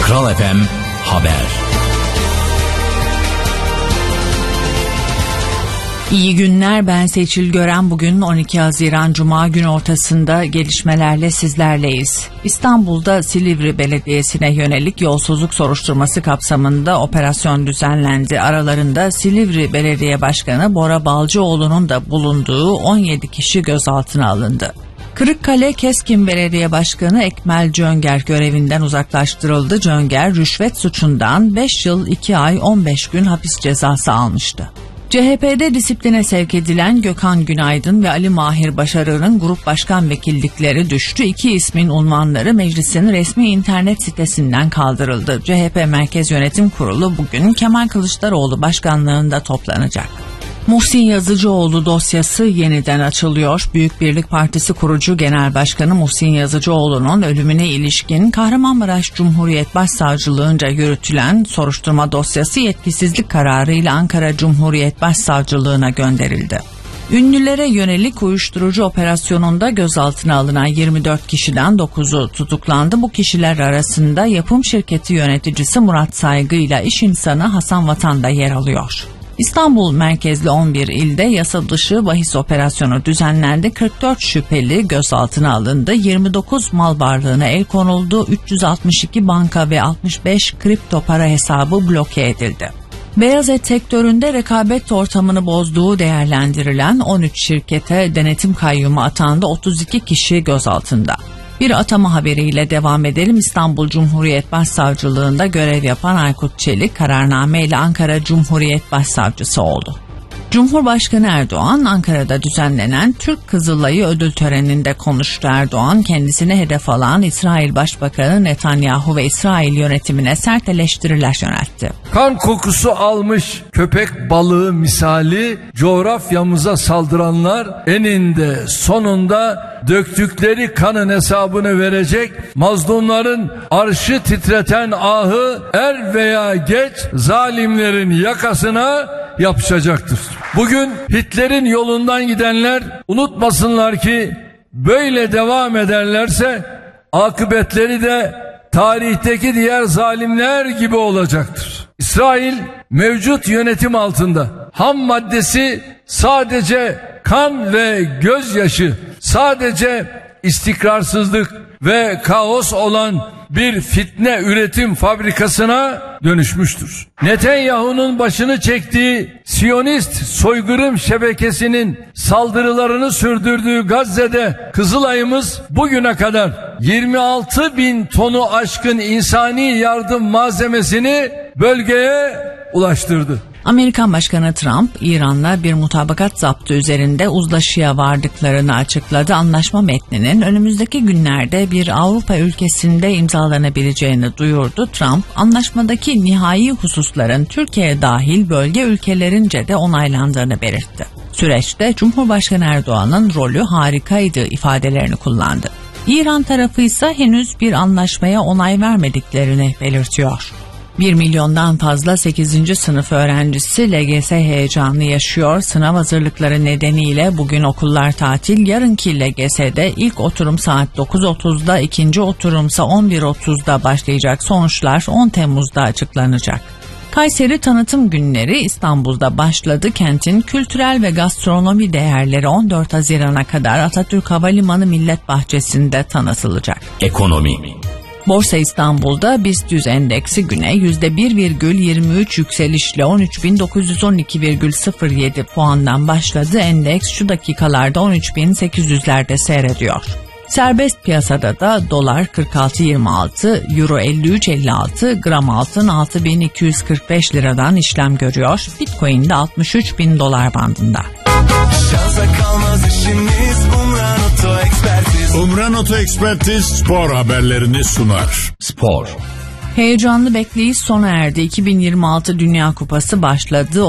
Kral FM Haber. İyi günler, ben Seçil Gören. Bugün 12 Haziran Cuma gün ortasında gelişmelerle sizlerleyiz. İstanbul'da Silivri Belediyesi'ne yönelik yolsuzluk soruşturması kapsamında operasyon düzenlendi. Aralarında Silivri Belediye Başkanı Bora Balcıoğlu'nun da bulunduğu 17 kişi gözaltına alındı. Kırıkkale Keskin Belediye Başkanı Ekmel Cönger görevinden uzaklaştırıldı. Cönger rüşvet suçundan 5 yıl 2 ay 15 gün hapis cezası almıştı. CHP'de disipline sevk edilen Gökhan Günaydın ve Ali Mahir Başarır'ın grup başkan vekillikleri düştü. İki ismin unvanları meclisin resmi internet sitesinden kaldırıldı. CHP Merkez Yönetim Kurulu bugün Kemal Kılıçdaroğlu başkanlığında toplanacak. Muhsin Yazıcıoğlu dosyası yeniden açılıyor. Büyük Birlik Partisi kurucu Genel Başkanı Muhsin Yazıcıoğlu'nun ölümüne ilişkin Kahramanmaraş Cumhuriyet Başsavcılığınca yürütülen soruşturma dosyası yetkisizlik kararıyla Ankara Cumhuriyet Başsavcılığına gönderildi. Ünlülere yönelik uyuşturucu operasyonunda gözaltına alınan 24 kişiden 9'u tutuklandı. Bu kişiler arasında yapım şirketi yöneticisi Murat Saygı ile iş insanı Hasan Vatan da yer alıyor. İstanbul merkezli 11 ilde yasa dışı bahis operasyonu düzenlendi. 44 şüpheli gözaltına alındı. 29 mal varlığına el konuldu. 362 banka ve 65 kripto para hesabı bloke edildi. Beyaz et sektöründe rekabet ortamını bozduğu değerlendirilen 13 şirkete denetim kayyumu atandı. 32 kişi gözaltında. Bir atama haberiyle devam edelim. İstanbul Cumhuriyet Başsavcılığında görev yapan Aykut Çelik kararnameyle Ankara Cumhuriyet Başsavcısı oldu. Cumhurbaşkanı Erdoğan Ankara'da düzenlenen Türk Kızılayı ödül töreninde konuştu. Erdoğan kendisine hedef alan İsrail Başbakanı Netanyahu ve İsrail yönetimine sert eleştiriler yöneltti. Kan kokusu almış köpek balığı misali coğrafyamıza saldıranlar eninde sonunda döktükleri kanın hesabını verecek. Mazlumların arşı titreten ahı er veya geç zalimlerin yakasına yapışacaktır. Bugün Hitler'in yolundan gidenler unutmasınlar ki böyle devam ederlerse akıbetleri de tarihteki diğer zalimler gibi olacaktır. İsrail mevcut yönetim altında ham maddesi sadece kan ve gözyaşı, sadece istikrarsızlık ve kaos olan bir fitne üretim fabrikasına dönüşmüştür. Netanyahu'nun başını çektiği Siyonist soykırım şebekesinin saldırılarını sürdürdüğü Gazze'de Kızılay'ımız bugüne kadar 26 bin tonu aşkın insani yardım malzemesini bölgeye ulaştırdı. Amerikan Başkanı Trump, İran'la bir mutabakat zaptı üzerinde uzlaşıya vardıklarını açıkladı. Anlaşma metninin önümüzdeki günlerde bir Avrupa ülkesinde imzalanabileceğini duyurdu. Trump, anlaşmadaki nihai hususların Türkiye dahil bölge ülkelerince de onaylandığını belirtti. Süreçte Cumhurbaşkanı Erdoğan'ın rolü harikaydı ifadelerini kullandı. İran tarafı ise henüz bir anlaşmaya onay vermediklerini belirtiyor. 1 milyondan fazla 8. sınıf öğrencisi LGS heyecanı yaşıyor. Sınav hazırlıkları nedeniyle bugün okullar tatil. Yarınki LGS'de ilk oturum saat 9.30'da, ikinci oturumsa 11.30'da başlayacak. Sonuçlar 10 Temmuz'da açıklanacak. Kayseri Tanıtım Günleri İstanbul'da başladı. Kentin kültürel ve gastronomi değerleri 14 Haziran'a kadar Atatürk Havalimanı Millet Bahçesi'nde tanıtılacak. Ekonomi. Borsa İstanbul'da BIST 100 endeksi güne %1,23 yükselişle 13.912,07 puandan başladı. Endeks şu dakikalarda 13.800'lerde seyrediyor. Serbest piyasada da dolar 46.26, euro 53.56, gram altın 6.245 liradan işlem görüyor. Bitcoin de 63.000 dolar bandında. Şansa kalmaz işimiz Umran Oto Ekspertiz. Umran Oto Ekspertiz spor haberlerini sunar. Spor. Heyecanlı bekleyiş sona erdi. 2026 Dünya Kupası başladı.